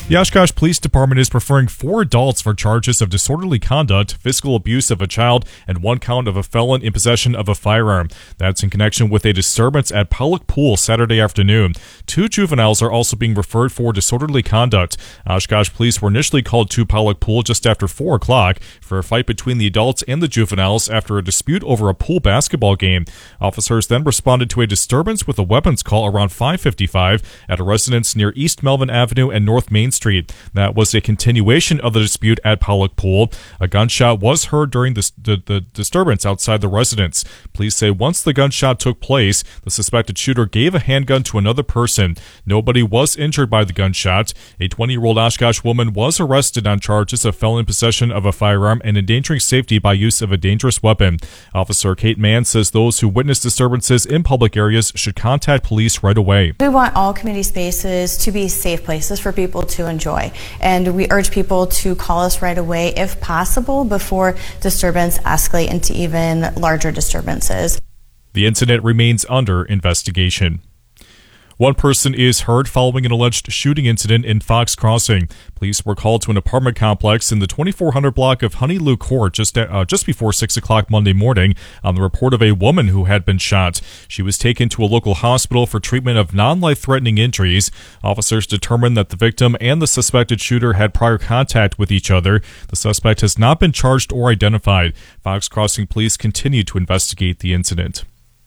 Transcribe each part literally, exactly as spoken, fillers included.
The Oshkosh Police Department is preferring four adults for charges of disorderly conduct, physical abuse of a child, and one count of a felon in possession of a firearm. That's in connection with a disturbance at Pollock Pool Saturday afternoon. Two juveniles are also being referred for disorderly conduct. Oshkosh police were initially called to Pollock Pool just after four o'clock for a fight between the adults and the juveniles after a dispute over a pool basketball game. Officers then responded to a disturbance with a weapons call around five fifty-five at a residence near East Melvin Avenue and North Main Street. That was a continuation of the dispute at Pollock Pool. A gunshot was heard during the, the, the disturbance outside the residence. Police say once the gunshot took place, the suspected shooter gave a handgun to another person. Nobody was injured by the gunshot. A twenty-year-old Oshkosh woman was arrested on charges of felon in possession of a firearm and endangering safety by use of a dangerous weapon. Officer Kate Mann says those who witness disturbances in public areas should contact police right away. We want all community spaces to be safe places for people to enjoy, and we urge people to call us right away if possible before disturbance escalate into even larger disturbances. The incident remains under investigation. One person is hurt following an alleged shooting incident in Fox Crossing. Police were called to an apartment complex in the twenty-four hundred block of Honeyloo Court just uh, just before six o'clock Monday morning on the report of a woman who had been shot. She was taken to a local hospital for treatment of non-life-threatening injuries. Officers determined that the victim and the suspected shooter had prior contact with each other. The suspect has not been charged or identified. Fox Crossing police continue to investigate the incident.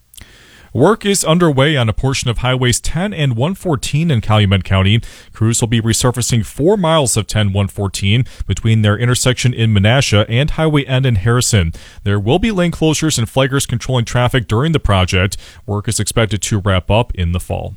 Work is underway on a portion of Highways ten and one fourteen in Calumet County. Crews will be resurfacing four miles of ten one fourteen between their intersection in Menasha and Highway N in Harrison. There will be lane closures and flaggers controlling traffic during the project. Work is expected to wrap up in the fall.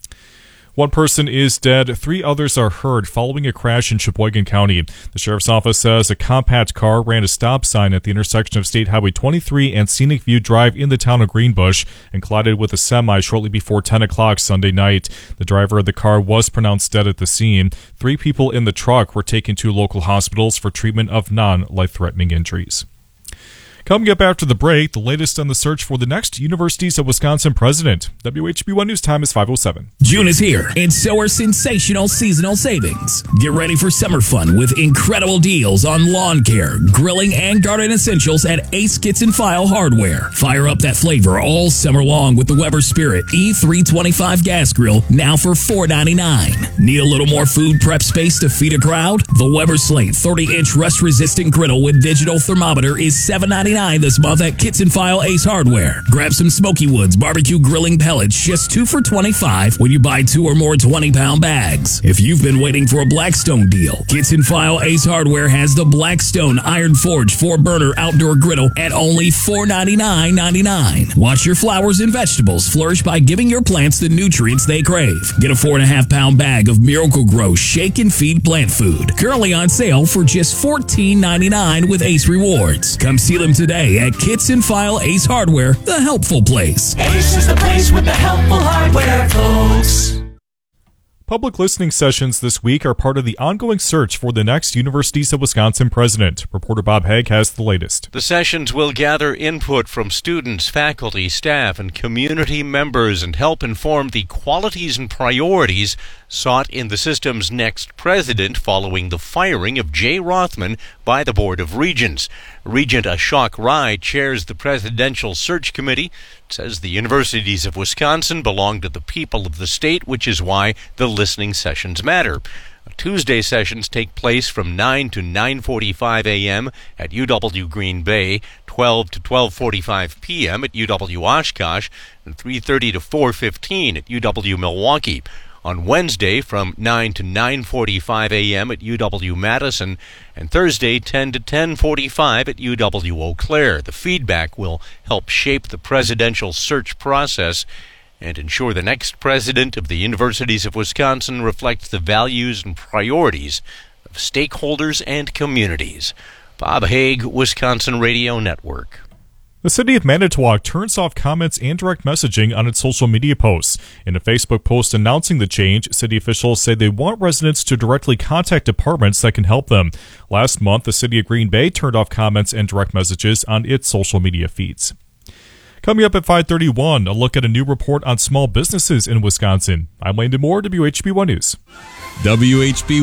One person is dead, three others are hurt following a crash in Sheboygan County. The sheriff's office says a compact car ran a stop sign at the intersection of State Highway twenty-three and Scenic View Drive in the town of Greenbush and collided with a semi shortly before ten o'clock Sunday night. The driver of the car was pronounced dead at the scene. Three people in the truck were taken to local hospitals for treatment of non-life-threatening injuries. Coming up after the break, the latest on the search for the next Universities of Wisconsin president. W H B one News time is five oh seven. June is here, and so are sensational seasonal savings. Get ready for summer fun with incredible deals on lawn care, grilling, and garden essentials at Ace Kits and File Hardware. Fire up that flavor all summer long with the Weber Spirit E three twenty-five gas grill, now for four ninety-nine. Need a little more food prep space to feed a crowd? The Weber Slate thirty-inch rust-resistant griddle with digital thermometer is seven ninety-nine this month at Kits and File Ace Hardware. Grab some Smoky Woods barbecue grilling pellets, just two for twenty-five when you buy two or more twenty-pound bags. If you've been waiting for a Blackstone deal, Kits and File Ace Hardware has the Blackstone Iron Forge four burner outdoor griddle at only four ninety-nine ninety-nine. Watch your flowers and vegetables flourish by giving your plants the nutrients they crave. Get a four and a half pound bag of Miracle-Gro Shake and Feed plant food, currently on sale for just fourteen ninety-nine with Ace Rewards. Come see them today at Kits and File Ace Hardware, the helpful place. Ace is the place with the helpful hardware, folks. Public listening sessions this week are part of the ongoing search for the next Universities of Wisconsin president. Reporter Bob Haig has the latest. The sessions will gather input from students, faculty, staff, and community members and help inform the qualities and priorities sought in the system's next president following the firing of Jay Rothman by the Board of Regents. Regent Ashok Rai chairs the Presidential Search Committee. It says the Universities of Wisconsin belong to the people of the state, which is why the listening sessions matter. Tuesday sessions take place from nine to nine forty-five a.m. at U W Green Bay, twelve to twelve forty-five p.m. at U W Oshkosh, and three thirty to four fifteen at U W Milwaukee. On Wednesday from nine to nine forty-five a.m. at U W Madison, and Thursday ten to ten forty-five at U W Eau Claire. The feedback will help shape the presidential search process and ensure the next president of the Universities of Wisconsin reflects the values and priorities of stakeholders and communities. Bob Haig, Wisconsin Radio Network. The city of Manitowoc turns off comments and direct messaging on its social media posts. In a Facebook post announcing the change, city officials say they want residents to directly contact departments that can help them. Last month, the city of Green Bay turned off comments and direct messages on its social media feeds. Coming up at five thirty-one, a look at a new report on small businesses in Wisconsin. I'm Landon Moore, W H B one News. W H B